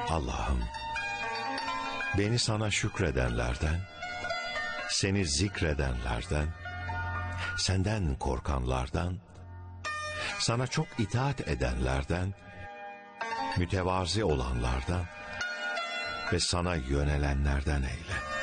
Allah'ım, beni sana şükredenlerden, seni zikredenlerden, senden korkanlardan, sana çok itaat edenlerden, mütevazi olanlardan ve sana yönelenlerden eyle.